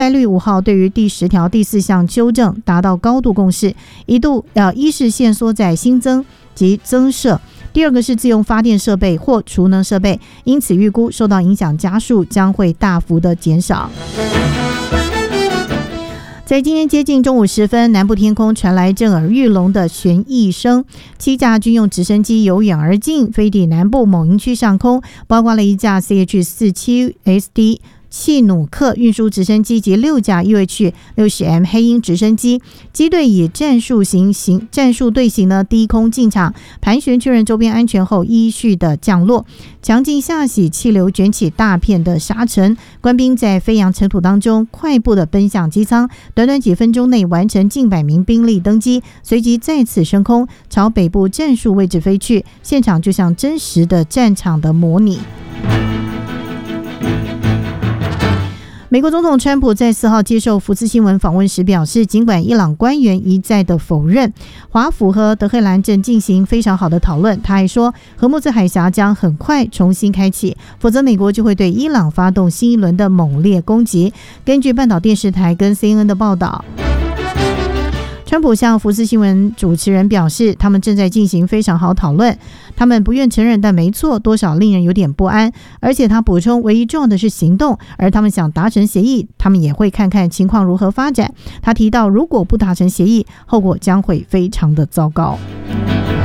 率5号对于第10条第4项修正达到高度共识，一是限缩在新增及增设，第二个是自用发电设备或储能设备，因此预估受到影响家数将会大幅的减少。在今天接近中午时分，南部天空传来震耳欲聋的旋翼声，7架军用直升机由远而近，飞抵南部某营区上空，包括了一架 CH-47SD契努克运输直升机及6架 UH-60M 黑鹰直升机，机队以战术队形呢低空进场，盘旋确认周边安全后依序的降落，强劲下洗气流卷起大片的沙尘，官兵在飞扬尘土当中快步的奔向机舱，短短几分钟内完成近100名兵力登机，随即再次升空朝北部战术位置飞去，现场就像真实的战场的模拟。美国总统川普在4号接受福斯新闻访问时表示，尽管伊朗官员一再的否认，华府和德黑兰正进行非常好的讨论。他还说，荷木兹海峡将很快重新开启，否则美国就会对伊朗发动新一轮的猛烈攻击。根据半岛电视台跟 CNN 的报道，川普向福斯新闻主持人表示，他们正在进行非常好讨论，他们不愿承认，但没错，多少令人有点不安。而且他补充，唯一重要的是行动，而他们想达成协议，他们也会看看情况如何发展。他提到，如果不达成协议，后果将会非常的糟糕。